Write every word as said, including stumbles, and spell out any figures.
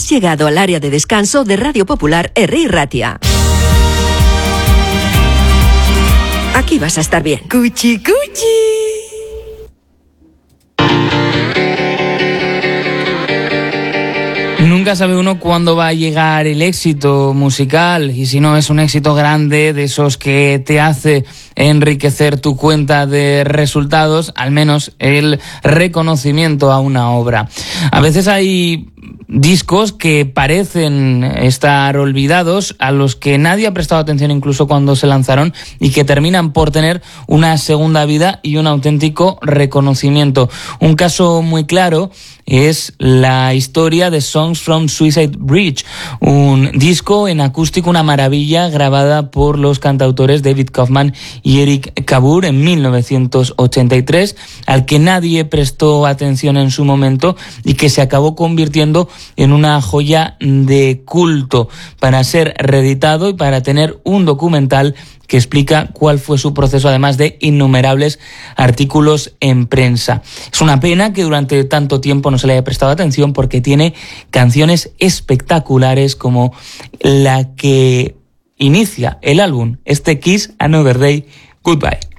Has llegado al área de descanso de Radio Popular Herri Ratia. Aquí vas a estar bien. Cuchi, cuchi. Nunca sabe uno cuándo va a llegar el éxito musical, y si no es un éxito grande, de esos que te hace enriquecer tu cuenta de resultados, al menos el reconocimiento a una obra. A veces hay discos que parecen estar olvidados, a los que nadie ha prestado atención incluso cuando se lanzaron, y que terminan por tener una segunda vida y un auténtico reconocimiento. Un caso muy claro es la historia de Songs from Suicide Bridge, un disco en acústico, una maravilla, grabada por los cantautores David Kaufman y Eric Kabur en mil novecientos ochenta y tres, al que nadie prestó atención en su momento y que se acabó convirtiendo en una joya de culto, para ser reeditado y para tener un documental que explica cuál fue su proceso, además de innumerables artículos en prensa. Es una pena que durante tanto tiempo no se le haya prestado atención, porque tiene canciones espectaculares como la que inicia el álbum, este Kiss Another Day Goodbye.